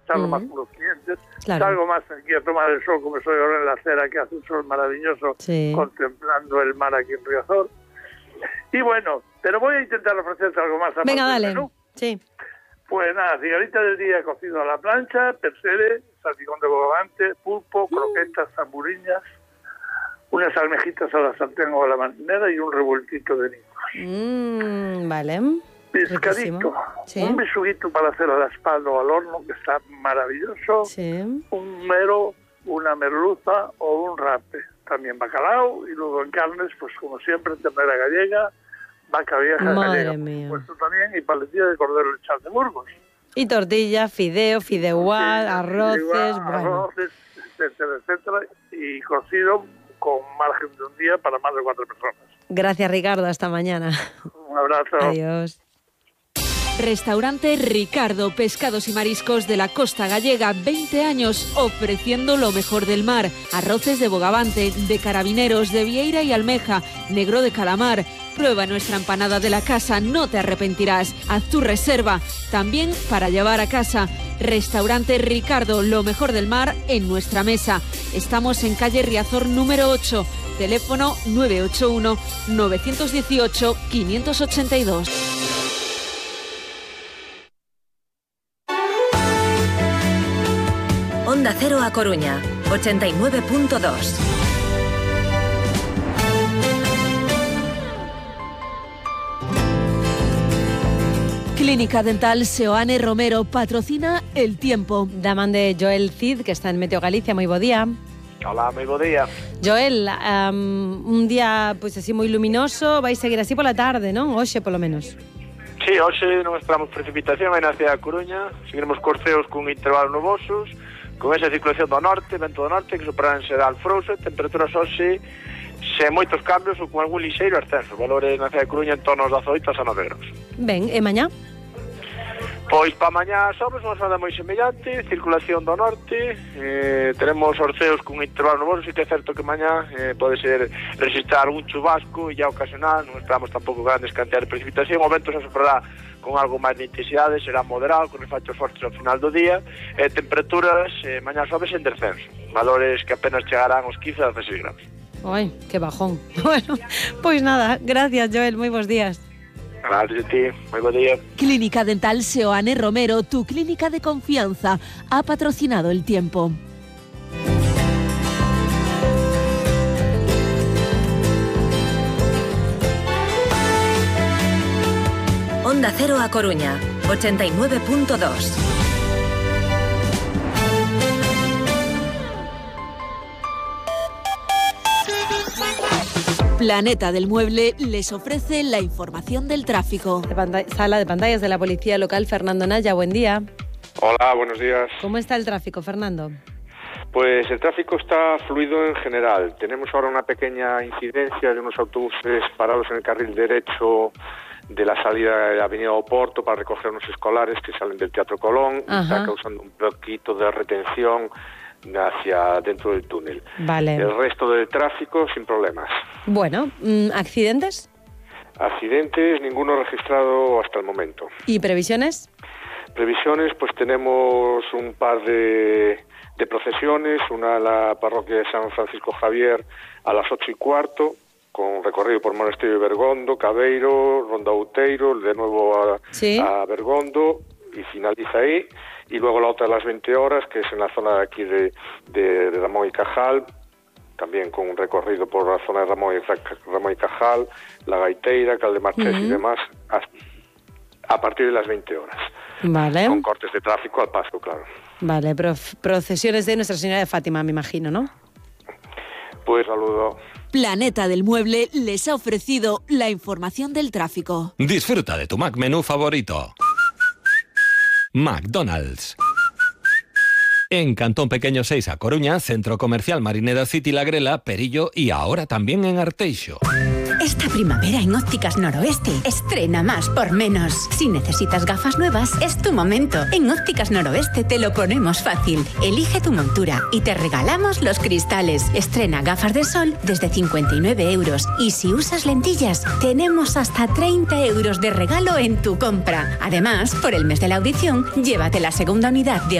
charlo más con los clientes, Claro. salgo más aquí a tomar el sol, como soy ahora en la acera, que hace un sol maravilloso, Sí. contemplando el mar aquí en Riazor. Y bueno, pero voy a intentar ofrecerte algo más aparte Venga, del dale. menú. Sí. Pues nada, cigarrita del día cocido a la plancha, percebe, salpicón de bogavante, pulpo, croquetas, zamburiñas, unas almejitas a la sartén o a la marinera y un revueltito de nicos. Vale. Pescadito, Riquísimo. Sí. un besuguito para hacer a la espalda o al horno, que está maravilloso, Sí. un mero, una merluza o un rape, también bacalao, y luego en carnes, pues como siempre, ternera gallega, vaca vieja Madre gallega, mía. por supuesto también, y paletilla de cordero lechal de Burgos. Y tortilla, fideuá, arroces, bueno. Arroces, etcétera, etcétera, y cocido con margen de un día para más de 4 personas. Gracias, Ricardo. Hasta mañana. Un abrazo. Adiós. Restaurante Ricardo, pescados y mariscos de la costa gallega, 20 años ofreciendo lo mejor del mar. Arroces de bogavante, de carabineros, de vieira y almeja, negro de calamar. Prueba nuestra empanada de la casa, no te arrepentirás. Haz tu reserva, también para llevar a casa. Restaurante Ricardo, lo mejor del mar en nuestra mesa. Estamos en calle Riazor número 8, teléfono 981 918 582. Onda Cero A Coruña, 89.2. Clínica Dental Seoane Romero patrocina El Tiempo. Daman de Joel Cid, que está en Meteo Galicia. Muy bo día. Hola, moi bo día. Joel, un día pues así moi luminoso, vai seguir así pola tarde, non? Hoxe, polo menos. Sí, hoxe non esperamos precipitación aí na cidade da Coruña. Seguiremos corceos con intervalos nubosos, con esa circulación do norte, vento do norte, que superarán xeral frouxo, temperaturas hoxe sen moitos cambios ou con algún lixeiro ascenso. Valores na cidade da Coruña en torno aos 18 a 9 graus. Ben, e mañá? Pois para mañá sobres unha zona moi semellante, circulación do norte, teremos orceos con intervalos nubosos, e que é certo que mañá pode ser resistar un chubasco e ya ocasional, non esperamos tampouco grandes cantidades de precipitación, o vento se soprará con algo máis de intensidade, será moderado, con refachos fortes ao final do día, e temperaturas mañá sobres en descenso, valores que apenas chegarán aos 15 a 16 graus. Ai, que bajón. Bueno, pois nada, gracias Joel, moi bons días. Gracias a ti, moi bo día. Clínica Dental Seoane Romero, tu clínica de confianza, ha patrocinado El Tiempo. Onda Cero A Coruña, 89.2. Planeta del Mueble les ofrece la información del tráfico. Sala de pantallas de la Policía Local, Fernando Naya, buen día. Hola, buenos días. ¿Cómo está el tráfico, Fernando? Pues el tráfico está fluido en general. Tenemos ahora una pequeña incidencia de unos autobuses parados en el carril derecho de la salida de la Avenida Oporto para recoger unos escolares que salen del Teatro Colón. Está causando un poquito de retención hacia dentro del túnel. Vale. El resto del tráfico sin problemas. Bueno, ¿accidentes? Accidentes, ninguno registrado hasta el momento. ¿Y previsiones? Previsiones, pues tenemos un par de procesiones, una a la parroquia de San Francisco Javier a las 8:15, con recorrido por Monasterio de Bergondo, Cabeiro, Ronda Outeiro, de nuevo a Bergondo, y finaliza ahí. Y luego la otra a las 20 horas, que es en la zona de aquí de Ramón y Cajal, también con un recorrido por la zona de Ramón y Cajal, La Gaiteira, Caldemarchés y demás, a partir de las 20 horas. Vale. Con cortes de tráfico al paso, claro. Vale, procesiones de Nuestra Señora de Fátima, me imagino, ¿no? Pues saludo. Planeta del Mueble les ha ofrecido la información del tráfico. Disfruta de tu Mac menú favorito. McDonald's. En Cantón Pequeño 6 a Coruña, Centro Comercial Marineda City La Grela, Perillo y ahora también en Arteixo. Esta primavera en Ópticas Noroeste, estrena más por menos. Si necesitas gafas nuevas, es tu momento. En Ópticas Noroeste te lo ponemos fácil. Elige tu montura y te regalamos los cristales. Estrena gafas de sol desde 59 euros. Y si usas lentillas, tenemos hasta 30 euros de regalo en tu compra. Además, por el mes de la audición, llévate la segunda unidad de